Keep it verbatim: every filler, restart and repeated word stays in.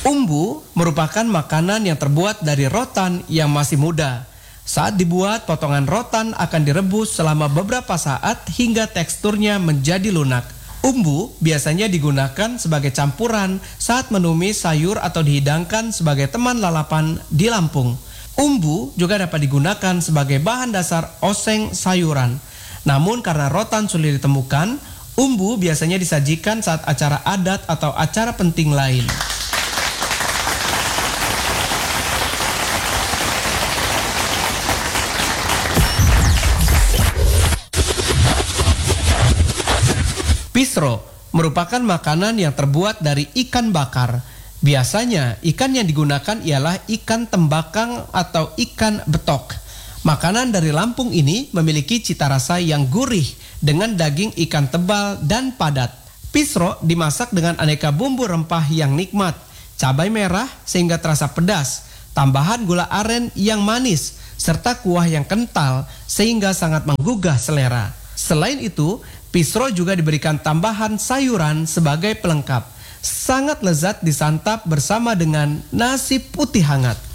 Umbu merupakan makanan yang terbuat dari rotan yang masih muda. Saat dibuat, potongan rotan akan direbus selama beberapa saat hingga teksturnya menjadi lunak. Umbu biasanya digunakan sebagai campuran saat menumis sayur atau dihidangkan sebagai teman lalapan di Lampung. Umbu juga dapat digunakan sebagai bahan dasar oseng sayuran. Namun karena rotan sulit ditemukan, umbu biasanya disajikan saat acara adat atau acara penting lain. Pisro merupakan makanan yang terbuat dari ikan bakar. Biasanya ikan yang digunakan ialah ikan tembakang atau ikan betok. Makanan dari Lampung ini memiliki cita rasa yang gurih dengan daging ikan tebal dan padat. Pisro dimasak dengan aneka bumbu rempah yang nikmat, cabai merah sehingga terasa pedas, tambahan gula aren yang manis, serta kuah yang kental sehingga sangat menggugah selera. Selain itu, pisro juga diberikan tambahan sayuran sebagai pelengkap. Sangat lezat disantap bersama dengan nasi putih hangat.